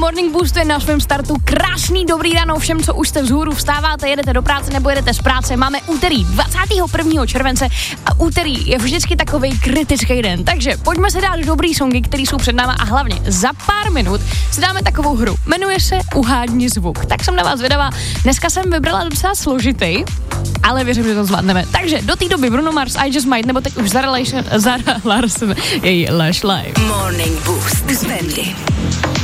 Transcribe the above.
Morning Boost je na svém startu. Krásný dobrý ráno všem, co už jste vzhůru, vstáváte, jedete do práce nebo jedete z práce. Máme úterý 21. července a úterý je vždycky takovej kritický den. Takže pojďme se dát dobrý songy, které jsou před náma a hlavně za pár minut si dáme takovou hru. Jmenuje se Uhádni zvuk. Tak jsem na vás zvědavá. Dneska jsem vybrala docela složitý, ale věřím, že to zvládneme. Takže do té doby Bruno Mars, I Just Might, nebo teď už Zara Larsson, její Lush Life. Morning Boost s Wendy.